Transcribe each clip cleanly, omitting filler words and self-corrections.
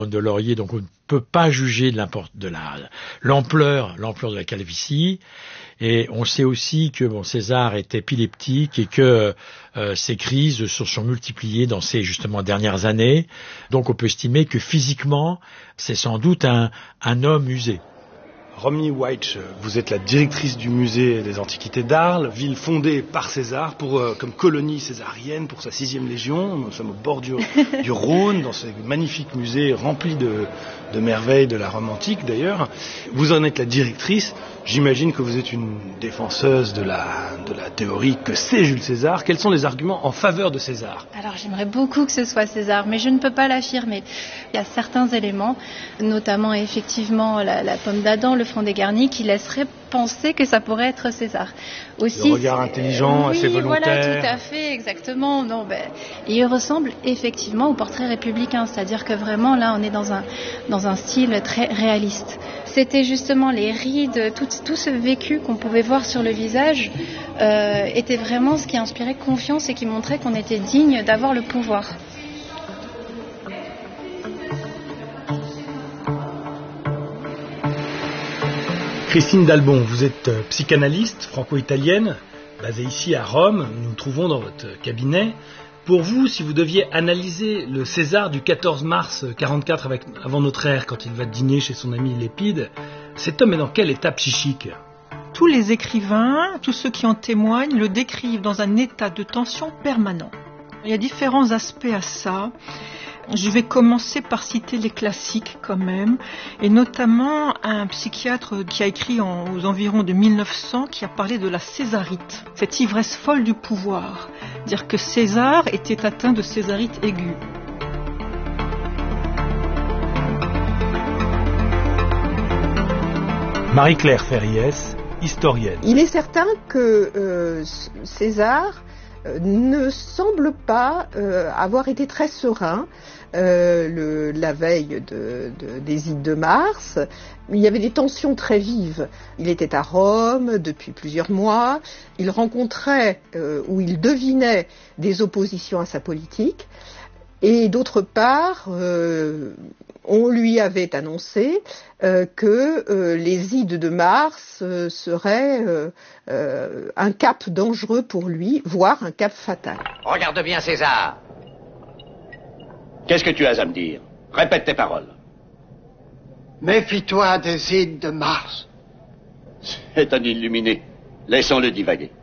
de Laurier, donc on ne peut pas juger de l'ampleur de la calvitie. Et on sait aussi que César est épileptique et que ces crises se sont multipliées dans ces justement dernières années. Donc on peut estimer que physiquement, c'est sans doute un homme usé. Romney Weitsch, vous êtes la directrice du musée des Antiquités d'Arles, ville fondée par César comme colonie césarienne pour sa 6e légion. Nous sommes au bord du Rhône, dans ce magnifique musée rempli de merveilles de la Rome antique d'ailleurs. Vous en êtes la directrice. J'imagine que vous êtes une défenseuse de la théorie que c'est Jules César. Quels sont les arguments en faveur de César ? Alors j'aimerais beaucoup que ce soit César, mais je ne peux pas l'affirmer. Il y a certains éléments, notamment effectivement la pomme d'Adam, le front dégarni, qui laisseraient penser que ça pourrait être César. Aussi, le regard intelligent, assez volontaire. Voilà, tout à fait, exactement. Il ressemble effectivement au portrait républicain, c'est-à-dire que vraiment là, on est dans un style très réaliste. C'était justement les rides, tout ce vécu qu'on pouvait voir sur le visage était vraiment ce qui inspirait confiance et qui montrait qu'on était digne d'avoir le pouvoir. Christine Dalbon, vous êtes psychanalyste franco-italienne, basée ici à Rome. Nous nous trouvons dans votre cabinet. Pour vous, si vous deviez analyser le César du 14 mars 44 avant notre ère, quand il va dîner chez son ami Lépide, cet homme est dans quel état psychique ? Tous les écrivains, tous ceux qui en témoignent, le décrivent dans un état de tension permanent. Il y a différents aspects à ça. Je vais commencer par citer les classiques quand même, et notamment un psychiatre qui a écrit aux environs de 1900 qui a parlé de la césarite, cette ivresse folle du pouvoir, dire que César était atteint de césarite aiguë. Marie-Claire Ferriès, historienne. Il est certain que César ne semble pas avoir été très serein la veille des Ides de mars. Il y avait des tensions très vives. Il était à Rome depuis plusieurs mois. Il rencontrait ou il devinait des oppositions à sa politique. Et d'autre part, on lui avait annoncé que les Ides de mars seraient un cap dangereux pour lui, voire un cap fatal. Regarde bien, César. Qu'est-ce que tu as à me dire ? Répète tes paroles. Méfie-toi des Ides de mars. C'est un illuminé. Laissons-le divaguer.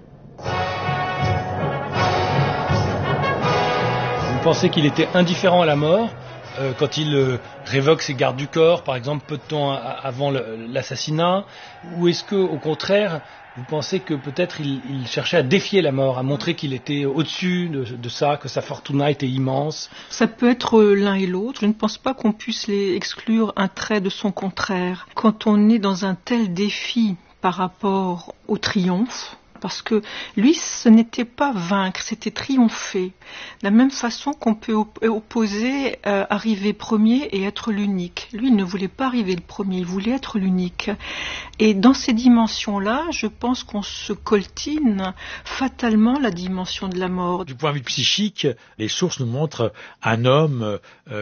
Vous pensez qu'il était indifférent à la mort quand il révoque ses gardes du corps, par exemple, peu de temps avant l'assassinat ? Ou est-ce que, au contraire, vous pensez que peut-être il cherchait à défier la mort, à montrer qu'il était au-dessus de ça, que sa fortuna était immense ? Ça peut être l'un et l'autre. Je ne pense pas qu'on puisse les exclure un trait de son contraire. Quand on est dans un tel défi par rapport au triomphe, parce que lui, ce n'était pas vaincre, c'était triompher. De la même façon qu'on peut opposer arriver premier et être l'unique. Lui, il ne voulait pas arriver le premier, il voulait être l'unique. Et dans ces dimensions-là, je pense qu'on se coltine fatalement la dimension de la mort. Du point de vue psychique, les sources nous montrent un homme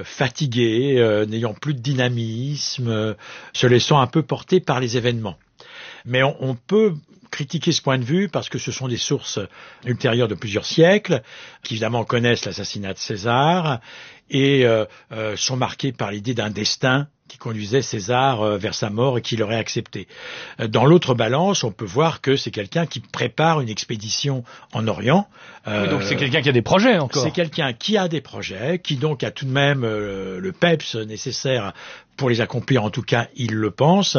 fatigué, n'ayant plus de dynamisme, se laissant un peu porter par les événements. Mais on peut critiquer ce point de vue parce que ce sont des sources ultérieures de plusieurs siècles qui évidemment connaissent l'assassinat de César et sont marquées par l'idée d'un destin qui conduisait César vers sa mort et qui l'aurait accepté. Dans l'autre balance, on peut voir que c'est quelqu'un qui prépare une expédition en Orient. Oui, donc c'est quelqu'un qui a des projets encore. C'est quelqu'un qui a des projets, qui donc a tout de même le peps nécessaire pour les accomplir, en tout cas, il le pense.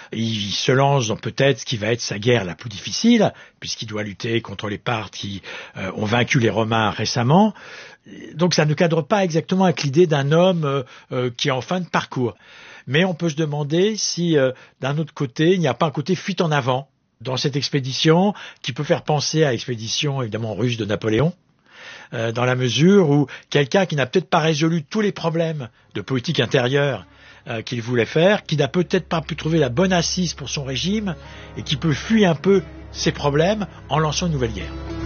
Il se lance dans peut-être ce qui va être sa guerre la plus difficile, puisqu'il doit lutter contre les Parthes qui ont vaincu les Romains récemment. Donc ça ne cadre pas exactement avec l'idée d'un homme qui est en fin de parcours. Mais on peut se demander si, d'un autre côté, il n'y a pas un côté fuite en avant dans cette expédition qui peut faire penser à l'expédition, évidemment, russe de Napoléon, dans la mesure où quelqu'un qui n'a peut-être pas résolu tous les problèmes de politique intérieure qu'il voulait faire, qui n'a peut-être pas pu trouver la bonne assise pour son régime et qui peut fuir un peu ses problèmes en lançant une nouvelle guerre.